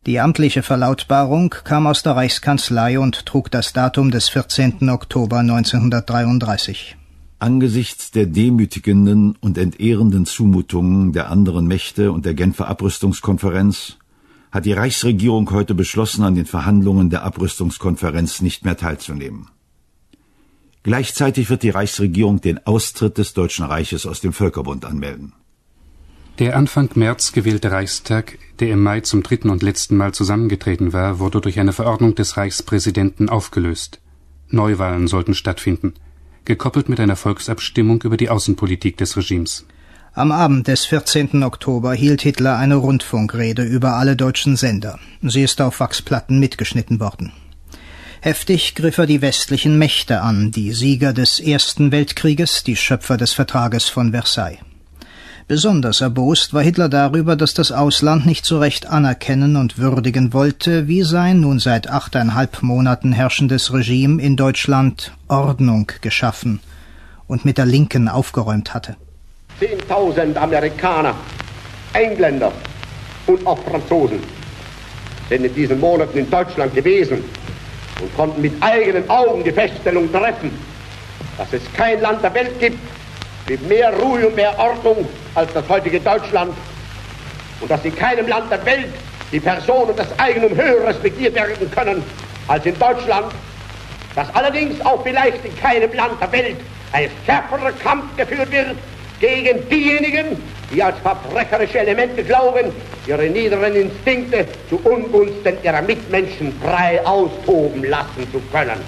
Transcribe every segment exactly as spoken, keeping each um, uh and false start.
Die amtliche Verlautbarung kam aus der Reichskanzlei und trug das Datum des vierzehnten Oktober neunzehnhundertdreiunddreißig. Angesichts der demütigenden und entehrenden Zumutungen der anderen Mächte und der Genfer Abrüstungskonferenz hat die Reichsregierung heute beschlossen, an den Verhandlungen der Abrüstungskonferenz nicht mehr teilzunehmen. Gleichzeitig wird die Reichsregierung den Austritt des Deutschen Reiches aus dem Völkerbund anmelden. Der Anfang März gewählte Reichstag, der im Mai zum dritten und letzten Mal zusammengetreten war, wurde durch eine Verordnung des Reichspräsidenten aufgelöst. Neuwahlen sollten stattfinden, gekoppelt mit einer Volksabstimmung über die Außenpolitik des Regimes. Am Abend des vierzehnten Oktober hielt Hitler eine Rundfunkrede über alle deutschen Sender. Sie ist auf Wachsplatten mitgeschnitten worden. Heftig griff er die westlichen Mächte an, die Sieger des Ersten Weltkrieges, die Schöpfer des Vertrages von Versailles. Besonders erbost war Hitler darüber, dass das Ausland nicht so recht anerkennen und würdigen wollte, wie sein nun seit achteinhalb Monaten herrschendes Regime in Deutschland Ordnung geschaffen und mit der Linken aufgeräumt hatte. Zehntausend Amerikaner, Engländer und auch Franzosen sind in diesen Monaten in Deutschland gewesen und konnten mit eigenen Augen die Feststellung treffen, dass es kein Land der Welt gibt mit mehr Ruhe und mehr Ordnung als das heutige Deutschland und dass in keinem Land der Welt die Person und das Eigentum höher respektiert werden können als in Deutschland, dass allerdings auch vielleicht in keinem Land der Welt ein schärferer Kampf geführt wird gegen diejenigen, die als verbrecherische Elemente glauben, ihre niederen Instinkte zu Ungunsten ihrer Mitmenschen frei austoben lassen zu können.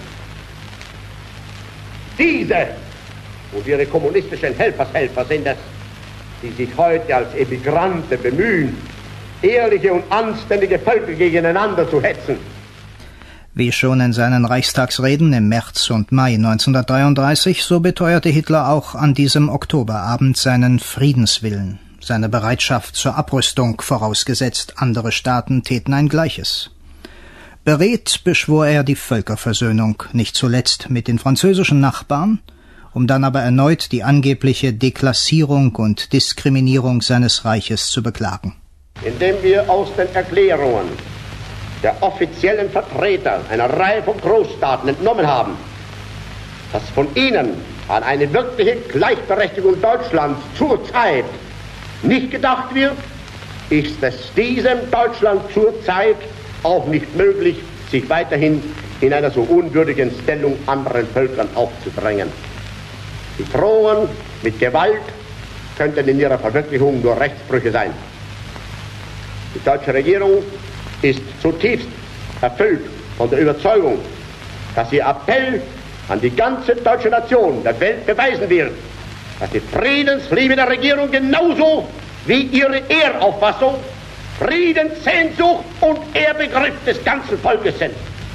Diese und ihre kommunistischen Helfershelfer sind es, die sich heute als Emigranten bemühen, ehrliche und anständige Völker gegeneinander zu hetzen. Wie schon in seinen Reichstagsreden im März und Mai neunzehnhundertdreiunddreißig, so beteuerte Hitler auch an diesem Oktoberabend seinen Friedenswillen, seine Bereitschaft zur Abrüstung, vorausgesetzt andere Staaten täten ein Gleiches. Beredt beschwor er die Völkerversöhnung, nicht zuletzt mit den französischen Nachbarn, um dann aber erneut die angebliche Deklassierung und Diskriminierung seines Reiches zu beklagen. Indem wir aus den Erklärungen der offiziellen Vertreter einer Reihe von Großstaaten entnommen haben, dass von ihnen an eine wirkliche Gleichberechtigung Deutschlands zurzeit nicht gedacht wird, ist es diesem Deutschland zurzeit auch nicht möglich, sich weiterhin in einer so unwürdigen Stellung anderen Völkern aufzudrängen. Die Drohungen mit Gewalt könnten in ihrer Verwirklichung nur Rechtsbrüche sein. Die deutsche Regierung ist zutiefst erfüllt von der Überzeugung, dass ihr Appell an die ganze deutsche Nation der Welt beweisen wird, dass die Friedensliebe der Regierung genauso wie ihre Ehrauffassung Friedenssehnsucht und Ehrbegriff des ganzen Volkes sind.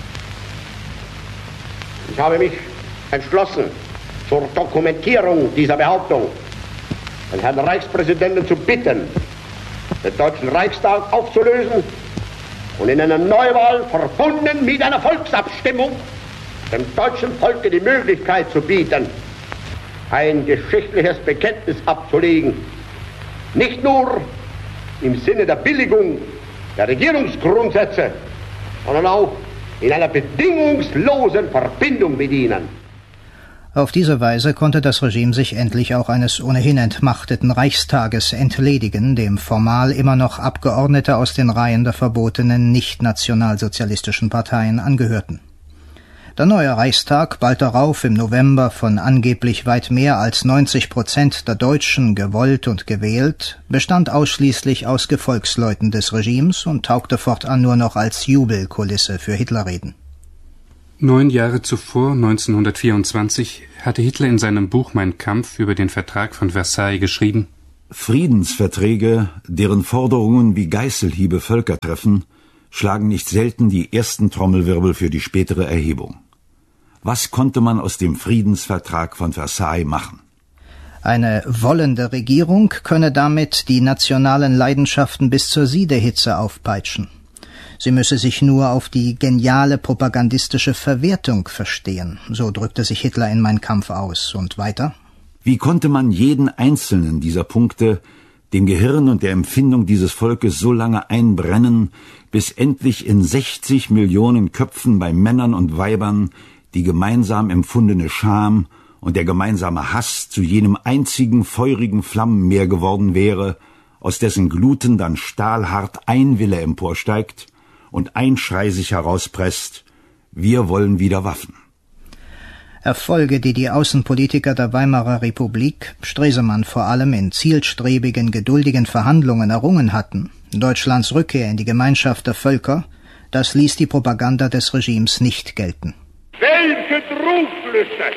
Ich habe mich entschlossen, zur Dokumentierung dieser Behauptung den Herrn Reichspräsidenten zu bitten, den Deutschen Reichstag aufzulösen und in einer Neuwahl verbunden mit einer Volksabstimmung dem deutschen Volke die Möglichkeit zu bieten, ein geschichtliches Bekenntnis abzulegen, nicht nur im Sinne der Billigung der Regierungsgrundsätze, sondern auch in einer bedingungslosen Verbindung mit ihnen. Auf diese Weise konnte das Regime sich endlich auch eines ohnehin entmachteten Reichstages entledigen, dem formal immer noch Abgeordnete aus den Reihen der verbotenen nicht-nationalsozialistischen Parteien angehörten. Der neue Reichstag, bald darauf im November von angeblich weit mehr als neunzig Prozent der Deutschen gewollt und gewählt, bestand ausschließlich aus Gefolgsleuten des Regimes und taugte fortan nur noch als Jubelkulisse für Hitlerreden. Neun Jahre zuvor, neunzehnhundertvierundzwanzig, hatte Hitler in seinem Buch Mein Kampf über den Vertrag von Versailles geschrieben: Friedensverträge, deren Forderungen wie Geißelhiebe Völker treffen, schlagen nicht selten die ersten Trommelwirbel für die spätere Erhebung. Was konnte man aus dem Friedensvertrag von Versailles machen? Eine wollende Regierung könne damit die nationalen Leidenschaften bis zur Siedehitze aufpeitschen. Sie müsse sich nur auf die geniale propagandistische Verwertung verstehen, so drückte sich Hitler in Mein Kampf aus. Und weiter: Wie konnte man jeden einzelnen dieser Punkte dem Gehirn und der Empfindung dieses Volkes so lange einbrennen, bis endlich in sechzig Millionen Köpfen bei Männern und Weibern die gemeinsam empfundene Scham und der gemeinsame Hass zu jenem einzigen feurigen Flammenmeer geworden wäre, aus dessen Gluten dann stahlhart ein Wille emporsteigt und ein Schrei sich herauspresst: Wir wollen wieder Waffen. Erfolge, die die Außenpolitiker der Weimarer Republik, Stresemann vor allem, in zielstrebigen, geduldigen Verhandlungen errungen hatten, Deutschlands Rückkehr in die Gemeinschaft der Völker, das ließ die Propaganda des Regimes nicht gelten. Welche Trugschlüsse!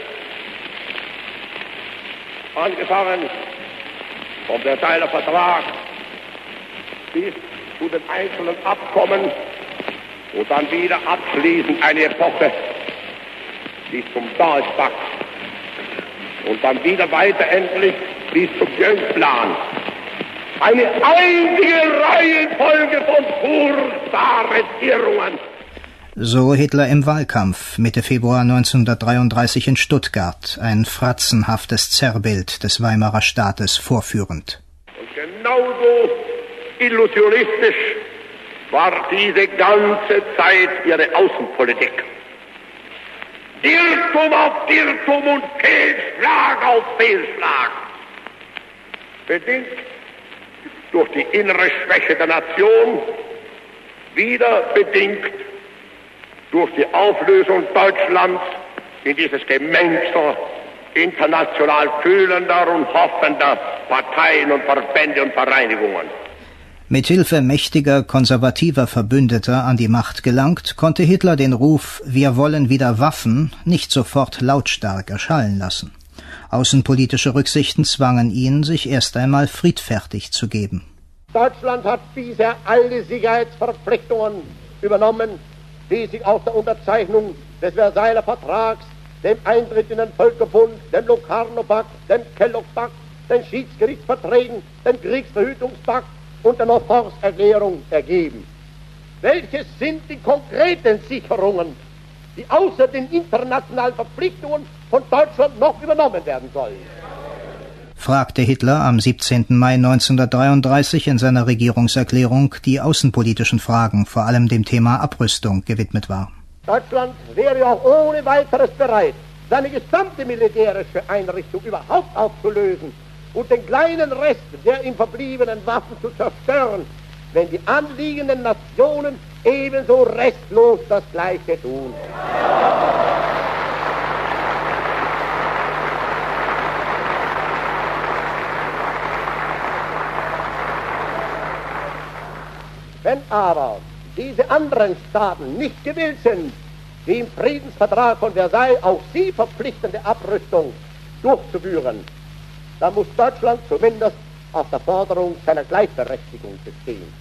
Angefangen vom Versailler Vertrag bis zu den einzelnen Abkommen und dann wieder abschließend eine Epoche bis zum Dorfpakt und dann wieder weiter endlich bis zum Jönkplan. Eine einzige Reihenfolge von furchtbaren Irrungen. So Hitler im Wahlkampf Mitte Februar neunzehnhundertdreiunddreißig in Stuttgart, ein fratzenhaftes Zerrbild des Weimarer Staates vorführend. Und genauso illusionistisch war diese ganze Zeit ihre Außenpolitik. Irrtum auf Irrtum und Fehlschlag auf Fehlschlag. Bedingt durch die innere Schwäche der Nation, wieder bedingt durch die Auflösung Deutschlands in dieses Gemengsel international fühlender und hoffender Parteien und Verbände und Vereinigungen. Mit Hilfe mächtiger, konservativer Verbündeter an die Macht gelangt, konnte Hitler den Ruf »Wir wollen wieder Waffen« nicht sofort lautstark erschallen lassen. Außenpolitische Rücksichten zwangen ihn, sich erst einmal friedfertig zu geben. Deutschland hat bisher alle Sicherheitsverpflichtungen übernommen, die sich aus der Unterzeichnung des Versailler Vertrags, dem Eintritt in den Völkerbund, dem Locarno-Pakt, dem Kellogg-Pakt, den Schiedsgerichtsverträgen, dem Kriegsverhütungspakt und der Nord-Force-Erklärung ergeben. Welches sind die konkreten Sicherungen, die außer den internationalen Verpflichtungen von Deutschland noch übernommen werden sollen? Fragte Hitler am siebzehnten Mai neunzehnhundertdreiunddreißig in seiner Regierungserklärung, die außenpolitischen Fragen, vor allem dem Thema Abrüstung, gewidmet war. Deutschland wäre auch ohne weiteres bereit, seine gesamte militärische Einrichtung überhaupt aufzulösen und den kleinen Rest der ihm verbliebenen Waffen zu zerstören, wenn die anliegenden Nationen ebenso restlos das Gleiche tun. Wenn aber diese anderen Staaten nicht gewillt sind, die im Friedensvertrag von Versailles auch sie verpflichtende Abrüstung durchzuführen, dann muss Deutschland zumindest auf der Forderung seiner Gleichberechtigung bestehen.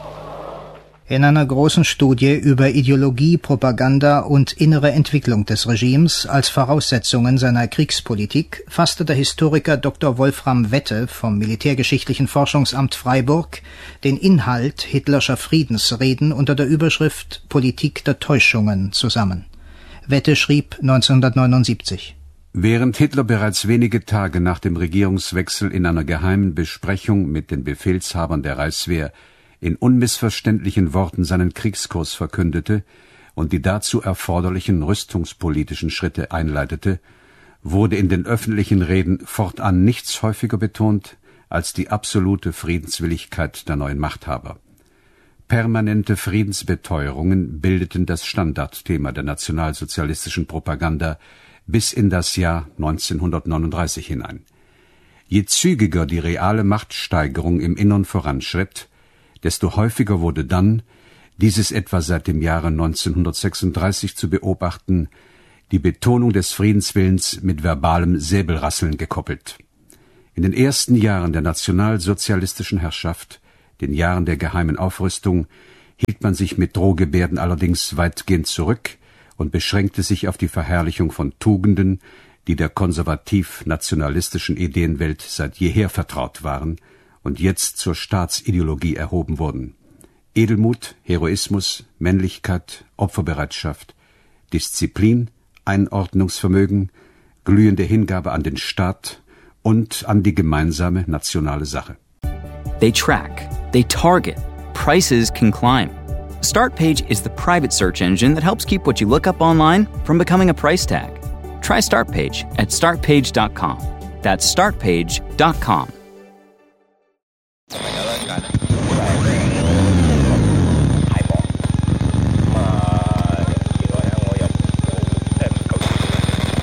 In einer großen Studie über Ideologie, Propaganda und innere Entwicklung des Regimes als Voraussetzungen seiner Kriegspolitik fasste der Historiker Doktor Wolfram Wette vom Militärgeschichtlichen Forschungsamt Freiburg den Inhalt Hitlerscher Friedensreden unter der Überschrift Politik der Täuschungen zusammen. Wette schrieb neunzehnhundertneunundsiebzig: Während Hitler bereits wenige Tage nach dem Regierungswechsel in einer geheimen Besprechung mit den Befehlshabern der Reichswehr in unmissverständlichen Worten seinen Kriegskurs verkündete und die dazu erforderlichen rüstungspolitischen Schritte einleitete, wurde in den öffentlichen Reden fortan nichts häufiger betont als die absolute Friedenswilligkeit der neuen Machthaber. Permanente Friedensbeteuerungen bildeten das Standardthema der nationalsozialistischen Propaganda bis in das Jahr neunzehnhundertneununddreißig hinein. Je zügiger die reale Machtsteigerung im Innern voranschritt, desto häufiger wurde dann, dieses etwa seit dem Jahre neunzehnhundertsechsunddreißig zu beobachten, die Betonung des Friedenswillens mit verbalem Säbelrasseln gekoppelt. In den ersten Jahren der nationalsozialistischen Herrschaft, den Jahren der geheimen Aufrüstung, hielt man sich mit Drohgebärden allerdings weitgehend zurück und beschränkte sich auf die Verherrlichung von Tugenden, die der konservativ-nationalistischen Ideenwelt seit jeher vertraut waren und jetzt zur Staatsideologie erhoben wurden. Edelmut, Heroismus, Männlichkeit, Opferbereitschaft, Disziplin, Einordnungsvermögen, glühende Hingabe an den Staat und an die gemeinsame nationale Sache. They track, they target, prices can climb. StartPage is the private search engine that helps keep what you look up online from becoming a price tag. Try StartPage at start page dot com. That's start page dot com.